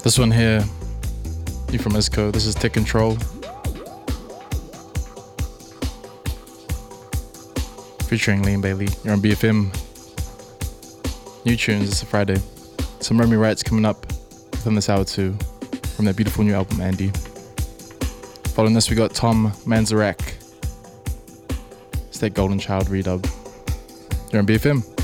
This one here, you from Isco. This is Take Control. Featuring Liam Bailey. You're on BFM. New tunes, it's a Friday. Some Remy Wrights coming up within this hour too, from their beautiful new album, Andy. Following this, we got Tom Manzarak. It's that Golden Child redub. You're on BFM.